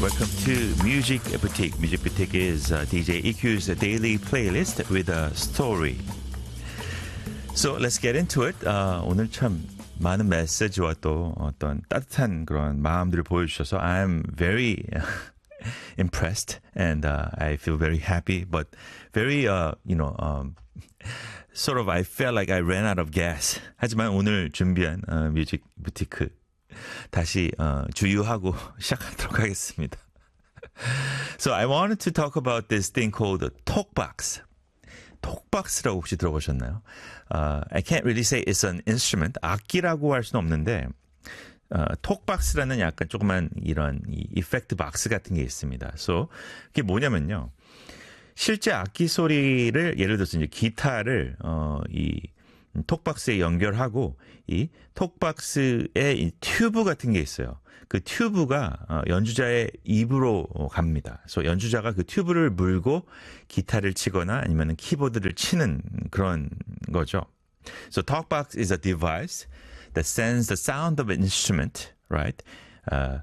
welcome to Music Boutique. Music Boutique is DJ EQ's daily playlist with a story. So let's get into it. 오늘 참 많은 메시지와 또 어떤 따뜻한 그런 마음들을 보여주셔서 I'm very impressed and I feel very happy, but very, sort of I felt like I ran out of gas. 하지만 오늘 준비한 뮤직 부티크 다시 주유하고 시작하도록 하겠습니다. So I wanted to talk about this thing called 톡박스. 톡박스라고 혹시 들어보셨나요? I can't really say it's an instrument. 악기라고 할 수는 없는데 톡박스라는 약간 조그만 이런 이펙트 박스 같은 게 있습니다. So 그게 뭐냐면요. 실제 악기 소리를 예를 들어서 이제 기타를 이 톡박스에 연결하고 이 톡박스에 이 튜브 같은 게 있어요. 그 튜브가 연주자의 입으로 갑니다. 그래서 연주자가 그 튜브를 물고 기타를 치거나 아니면 키보드를 치는 그런 거죠. So talkbox is a device that sends the sound of an instrument, right?